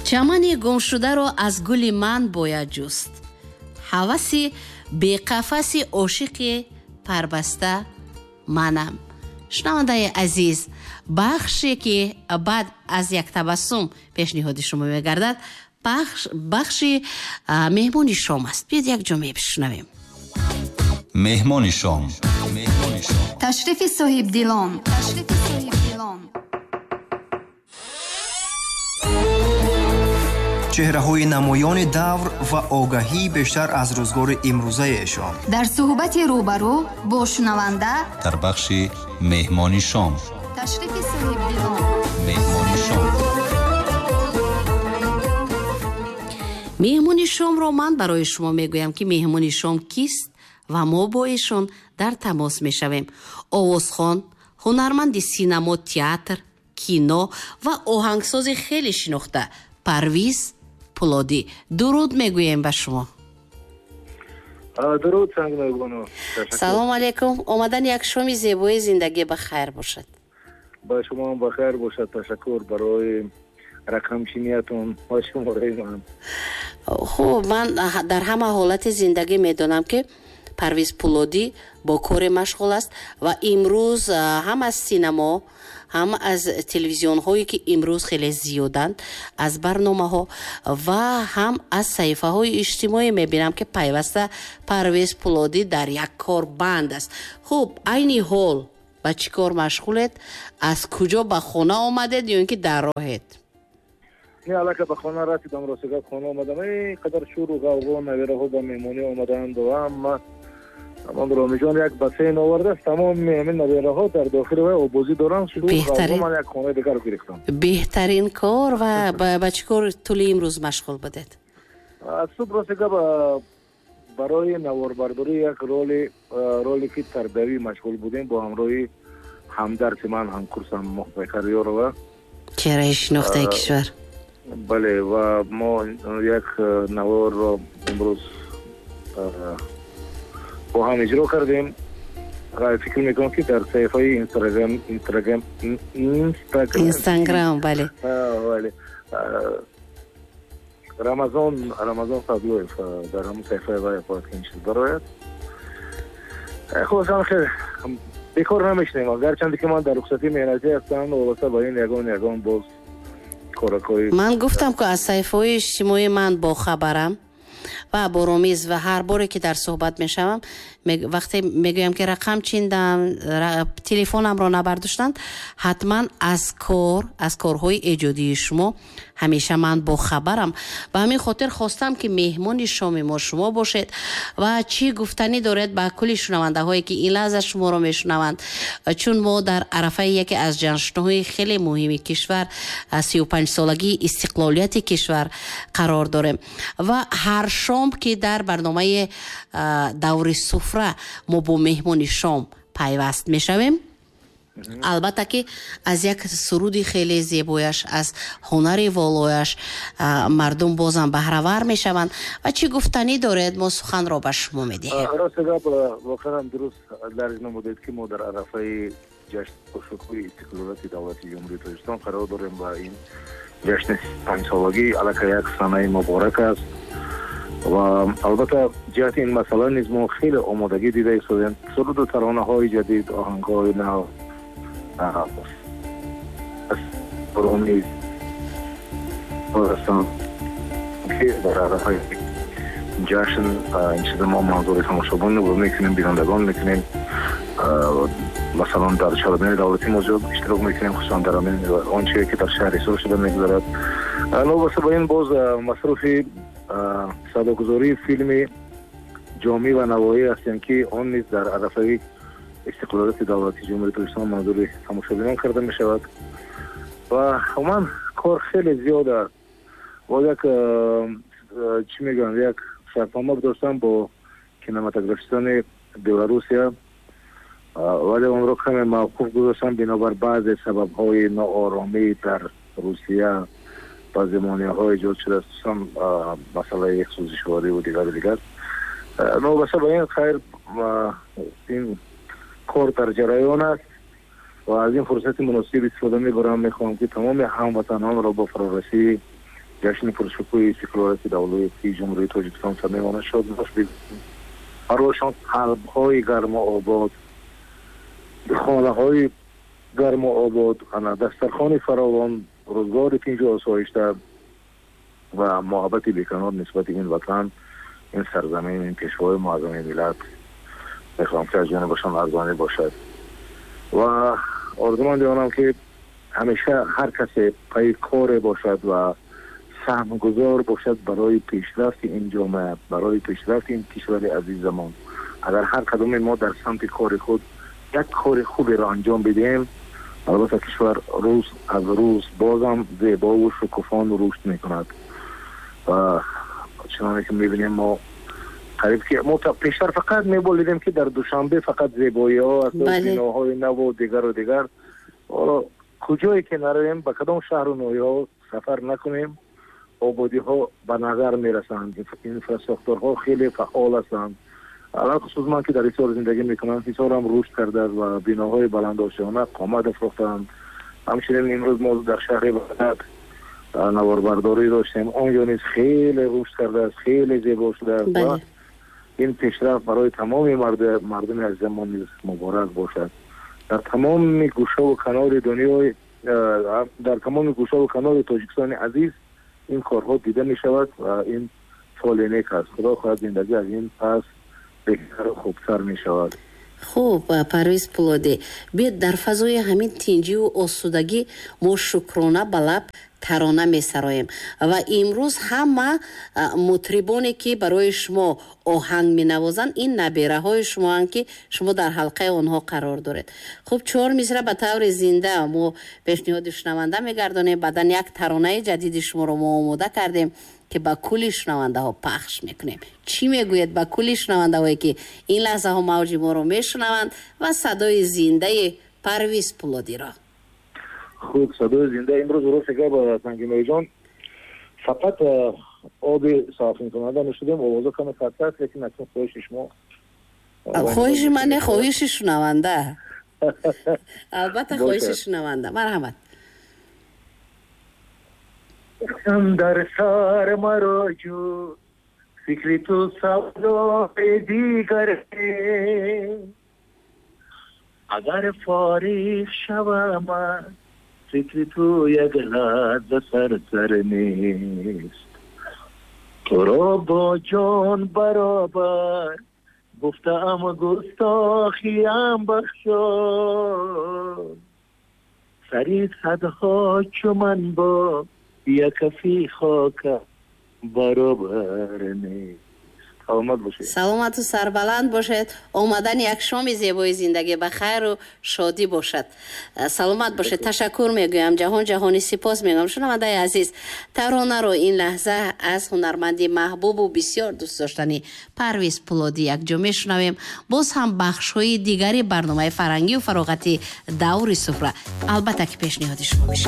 چمنی گمشده را از گل من باید جست. حواسی بی‌قفسی عاشق پربسته منم. شنونده عزیز، بخشی که بعد از یک تبسم پیشنهاد شما میگردد بخشی مهمون شام است. بیاید یک جمله بشنویم. مهمان شام. تشریف صاحب دیلان. چهره‌های نمایان دور و آگاهی بیشتر از روزگار امروزه‌شان. در صحبت روبرو با شنونده در بخش مهمانی شام. تشریف صاحب دیلان. مهمانی شام. مهمانی شام را من برای شما میگویم که مهمانی شام کیست و ما با ایشان در تماس میشویم. آوازخوان، هنرمند سینما، تئاتر، کینو و آهنگساز خیلی شناخته پرویز پولادی. درود میگویم به شما. درود سنگ میگونو. سلام علیکم. آمدن یک شام زیبای زندگی بخیر باشد. با شما هم بخیر باشد. تشکر برای رقم چینیتون با شما رایمان. خب من در همه حالت زندگی میدونم که پرویز پولادی با کار مشغول است و امروز هم از سینما هم از تلویزیون هایی که امروز خیلی زیادند، از برنامه ها و هم از صحیفه های اجتماعی میبینم که پیوسته پرویز پولادی در یک کار بند است. خب عین حال با چی کار مشغولید؟ از کجا به خانه آمدید یا اینکه در راهید؟ نه علاقه به خانه رسیدم، راستی خانه آمدم. ای قدر شور و غوغا نویره ها به مهمانی آمدند و هم امان رامی جان یک بسین آورده، تمام همین نویره ها در داخل و آبازی دارن. شروع غوغا من یک خانه دیگر رو گرفتم. بهترین کار. و با چی کار طول امروز مشغول بودید؟ از صبح راستی برای نواربرداری یک رولی که تربیوی مشغول بودیم با همراهی همدرد من هم کورسم مخبر یارو. چهره شناخته کشور. بله و ما یک نوار را امروز با هم اجرا کردیم. فکر میکنم که در صفحه اینستاگرام بله رمضان فضلویف در همون صفحه باید کنشید براید. خب خیلی بیکار نمیشنیم، اگرچند که من در رخصتی مهنتی هستم و واسه با این یگان باز کارکایی. من گفتم که از صحیفه های اجتماعی من با خبرم و بارومیز و هر باری که در صحبت میشم وقتی میگویم که رقم چیندم تلفنم رو نبرداشتند، حتما از کارهای ایجادی شما همیشه من با خبرم و همین خاطر خواستم که مهمان شام ما شما باشید و چی گفتنی دارید با کل شنونده هایی که این لحظه شما رو میشنوند، چون ما در عرفه یکی از جشن‌های خیلی مهمی کشور 35 سالگی استقلالیت کشور قرار داریم و هر شام که در برنامه دور سفره ما با مهمان شام پیوست میشویم. البته که از یک سرود خیلی زیبایش، از هنر والایش مردم بازم بهره‌ور میشوند و چی گفتنی دارید ما سخن را به شما میدهیم. راست واقعا درست درج نمودید که ما در عرفه جشن شکوه استقلالیت دولت جمهوری تاجیکستان قرار داریم و این جشن 5 سالگی علاقه یک سنه مبارک است و البته جهت این مسئله نیز ما خیلی آمادگی دیده ایستادیم. سرود و ترانه های جدید، آهنگ های نو برونی پاکستان که در عرفه جشن این چیز ما منظور تماشابان و میکنیم، بینندگان میکنیم، مثلا در چالبین دولتی موجود اشتراک میکنیم، خصوصا در همین آنچه که در شهر ایسار شده میگذارد. نوبسته با این باز مصروف صداگذاری فیلم جامی و نوایی هستیم که آن نیز در عرفه استقلالیت دولتی جمهوری تاجیکستان منظور تماشابینان کرده می شود و من کار خیلی زیاد است و یک چی میگن یک شرطنامه داشتم با کینماتوگرافیستان بلاروسیا ولی اون رو کمی موقوف گذاشتم بنابر بعض سبب‌های ناآرامی در روسیه و زمانی‌های ایجاد شده است، مسئله یک سوزشواری و دیگر. نوبسته با این خیر این کار در جریان است و از این فرصت مناسب استفاده می‌برم. می‌خواهم که تمام هموطنان را با فرارسی ҷашни пуршукӯи истиқлолияти давлати ҷумҳурии тоҷикистон сар мемонад. шод бошед барошон қалбҳои гармообод, хонаҳои гармообод, дастархони фаровон, рӯзгори тинҷу осоишта ва муҳаббати беканор нисбати ин ватан, ин сарзамин, ин пешвои муаззами миллат мехоҳам ки аз ҷонибашон арзонӣ бошад. ва орзуманд дорам ки ҳамеша ҳар касе паи коре бошад ва саҳмгузор бошад барои пешрафти ин ҷомеа, барои пешрафти ин кишвари азизамон. агар ҳар кадоме мо дар самти кори худ як кори хуберо анҷом бидем, албатта кишвар рӯз аз рӯз бозам зебову шукуфон рушд мекунад. ва чуноне ки мебинем мо қариб ки мо пештар фақат меболидем ки дар душанбе фақат зебоиҳо аст, биноҳои наву дигару дигар. куҷое ки наравем, ба кадом шаҳру ноҳияҳо сафар накунем, ободиҳо ба назар мерасанд, инфраструктурҳо хеле фаъол ҳастанд. алахусус ман ки дар ҳисор зиндагӣ мекунам, ҳисорам рушд кардааст ва биноҳои баландошона қомат афрохтанд. ҳамчунин имрӯз мо дар шаҳри Бағдад наворбардорӣ доштем, он ҷо низ хеле рушд кардааст, хеле зебо шудааст ва ин пешрафт барои тамоми мардуми азизамон низ муборак бошад. дар тамоми гӯшаву канори дунёи дар тамоми гӯшаву канори тоҷикистони азиз ин корҳо дида мешавад ва ин фоли нек аст. худо хоҳад зиндагӣ аз ин пас беҳтару хубтар мешавад. хуб, Парвиз Пулодӣ, биед дар фазои ҳамин тинҷиву осудагӣ мо шукрона ба лаб тарона месароем ва имрӯз ҳама мутрибоне ки барои шумо оҳанг менавозанд ин набераҳои шумоанд ки шумо дар ҳалқаи онҳо қарор доред. хуб, 4 мисра ба таври зинда мо пешниҳоди шунаванда мегардонем, баъдан як таронаи ҷадиди шуморо мо омода кардем ки ба кулли шунавандаҳо пахш мекунем. чӣ мегӯед ба кулли шунавандаҳое ки ин лаҳзаҳо мавҷи моро мешунаванд ва садои зиндаи Парвиз Пулодиро? хуб, садои зинда имрӯз рост гап Сангимоиҷон, фақат оби сафинкунанда нӯшидем, овоза каме қатта аст, лекин акнун хоҳиши шумо. хоҳиши ман не, хоҳиши шунаванда. албатта хоҳиши шунаванда. марҳамат. در سر مرا جو فکری تو سودای دیگر اگر فارغ شوم فکری تو یک لحظه سر نیست تو را با جان برابر گفتم گستاخیم بخشا سری صدها چو من با یا کفی خاک برابر نیست. саломату сарбаланд бошед. омадани як шоми зебои зиндагӣ ба хайру шодӣ бошад. саломат бошед. ташаккур мегӯям, ҷаҳони сипос мегӯям. шунавандаи азиз, таронаро ин лаҳза аз ҳунарманди маҳбубу бисёр дӯстдоштанӣ Парвиз Пулодӣ якҷо мешунавем. боз ҳам бахшҳои дигари барномаи фарҳангию фароғати даври суфра албатта ки пешниҳоди шумо мешавад.